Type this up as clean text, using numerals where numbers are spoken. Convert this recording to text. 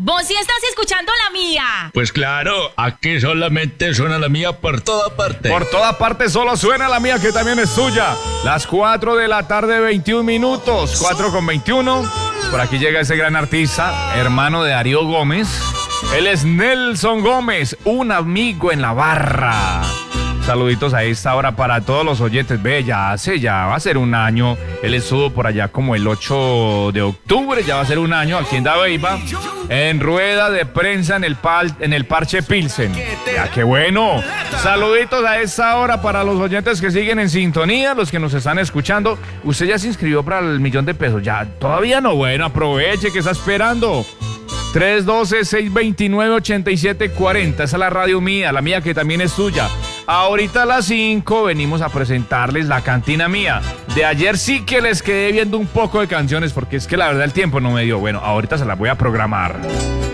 Vos sí estás escuchando la mía. Pues claro, aquí solamente suena la mía por toda parte. Por toda parte solo suena la mía, que también es suya. Las 4 de la tarde, 21 minutos. 4:21. Por aquí llega ese gran artista, hermano de Darío Gómez. Él es Nelson Gómez, un amigo en la barra. Saluditos a esta hora para todos los oyentes. Ve, ya va a ser un año. Él estuvo por allá como el 8 de octubre, ya va a ser un año aquí en Dabeiba, en rueda de prensa en el Parche Pilsen. Ya, qué bueno. Saluditos a esta hora para los oyentes que siguen en sintonía, los que nos están escuchando. Usted ya se inscribió para el $1.000.000. Ya, todavía no. Bueno, aproveche, que está esperando. 312-629-8740. Esa es la radio mía, la mía que también es tuya. Ahorita a las 5 venimos a presentarles la cantina mía. De ayer sí que les quedé viendo un poco de canciones porque es que la verdad el tiempo no me dio. Bueno, ahorita se las voy a programar.